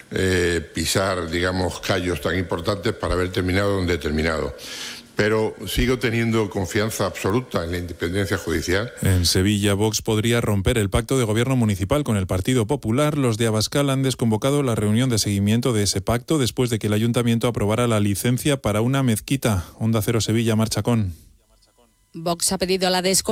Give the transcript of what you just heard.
pisar, digamos, callos tan importantes para haber terminado donde he terminado. Pero sigo teniendo confianza absoluta en la independencia judicial. En Sevilla, Vox podría romper el pacto de gobierno municipal con el Partido Popular. Los de Abascal han desconvocado la reunión de seguimiento de ese pacto después de que el ayuntamiento aprobara la licencia para una mezquita. Onda Cero Sevilla, Mar Chacón. Vox ha pedido la